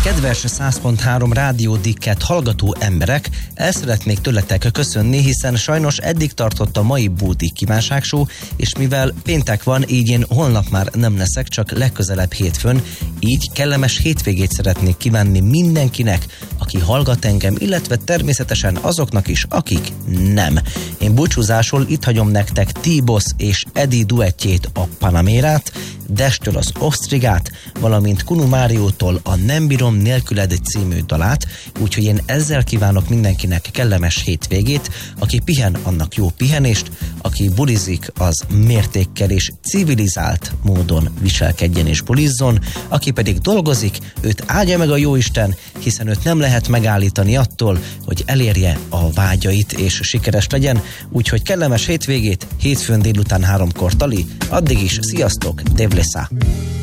Kedves 100.3 Rádió Dikket hallgató emberek, el szeretnék tőletek köszönni, hiszen sajnos eddig tartott a mai Búdi kívánságshow, és mivel péntek van, így én holnap már nem leszek, csak legközelebb hétfőn, így kellemes hétvégét szeretnék kívánni mindenkinek, aki hallgat engem, illetve természetesen azoknak is, akik nem. Én búcsúzásul itt hagyom nektek T-Boss és Eddie duettjét, a Panamérát, Destől az Osztrigát, valamint Kunu Máriótól a Nem bírom nélküled című dalát, úgyhogy én ezzel kívánok mindenkinek kellemes hétvégét, aki pihen, annak jó pihenést, aki bulizik, az mértékkel és civilizált módon viselkedjen és bulizzon, aki pedig dolgozik, őt áldja meg a jóisten, hiszen őt nem lehet megállítani attól, hogy elérje a vágyait és sikeres legyen, úgyhogy kellemes hétvégét, hétfőn délután 3-kor tali, addig is sziasztok, Devlesa!